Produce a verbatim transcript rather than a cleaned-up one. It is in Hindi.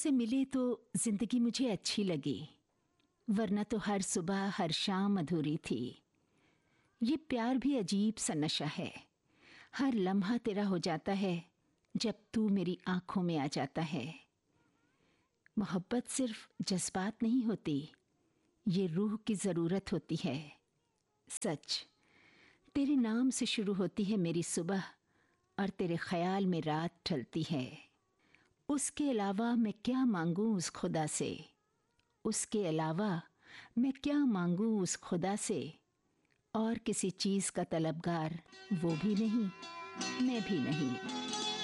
तुमसे मिले तो जिंदगी मुझे अच्छी लगी, वरना तो हर सुबह हर शाम अधूरी थी। ये प्यार भी अजीब सा नशा है, हर लम्हा तेरा हो जाता है जब तू मेरी आंखों में आ जाता है। मोहब्बत सिर्फ जज्बात नहीं होती, ये रूह की ज़रूरत होती है। सच, तेरे नाम से शुरू होती है मेरी सुबह और तेरे ख्याल में रात ढलती है। उसके अलावा मैं क्या मांगूं उस खुदा से, उसके अलावा मैं क्या मांगूं उस खुदा से। और किसी चीज़ का तलबगार वो भी नहीं, मैं भी नहीं।